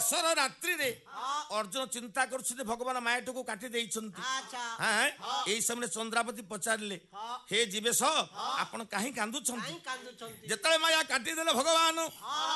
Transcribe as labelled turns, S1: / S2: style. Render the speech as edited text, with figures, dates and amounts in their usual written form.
S1: ଶେଷର ରାତ୍ରିରେ अर्जुन चिंता कर भगवान मायाटी को काटी एई समय चंद्रावती पचारे हे जीवेश आपण कहीं कांदुछंती जेतले माया काटी देले भगवान